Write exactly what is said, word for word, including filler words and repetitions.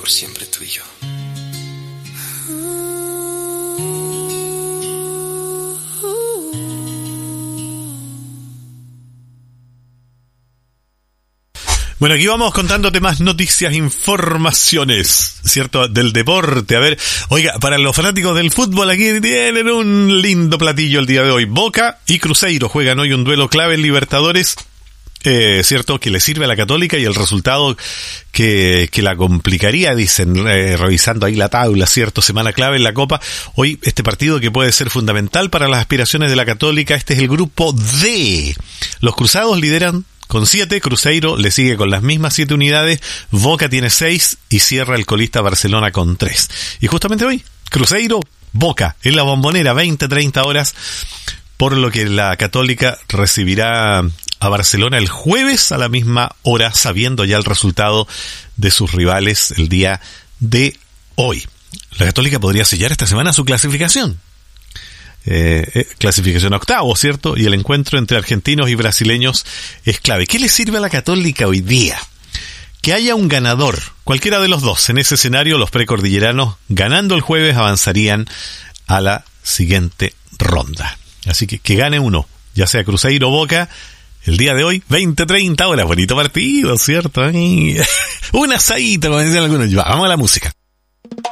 por siempre tú y yo. Bueno, aquí vamos contándote más noticias, informaciones, ¿cierto? Del deporte. A ver, oiga, para los fanáticos del fútbol, aquí tienen un lindo platillo el día de hoy. Boca y Cruzeiro juegan hoy un duelo clave en Libertadores, eh, ¿cierto? Que le sirve a la Católica y el resultado que, que la complicaría, dicen, eh, revisando ahí la tabla, ¿cierto? Semana clave en la Copa. Hoy este partido que puede ser fundamental para las aspiraciones de la Católica. Este es el grupo D. Los cruzados lideran con siete, Cruzeiro le sigue con las mismas siete unidades, Boca tiene seis y cierra el colista Barcelona con tres. Y justamente hoy, Cruzeiro, Boca, en la Bombonera, veinte a treinta horas, por lo que la Católica recibirá a Barcelona el jueves a la misma hora, sabiendo ya el resultado de sus rivales el día de hoy. La Católica podría sellar esta semana su clasificación. Eh, eh, clasificación a octavo, ¿cierto? Y el encuentro entre argentinos y brasileños es clave. ¿Qué le sirve a la Católica hoy día? Que haya un ganador, cualquiera de los dos. En ese escenario, los precordilleranos, ganando el jueves, avanzarían a la siguiente ronda. Así que que gane uno, ya sea Cruzeiro o Boca, el día de hoy, veinte a treinta horas. Bonito partido, ¿cierto? Un asadito, como decían algunos. Vamos a la música.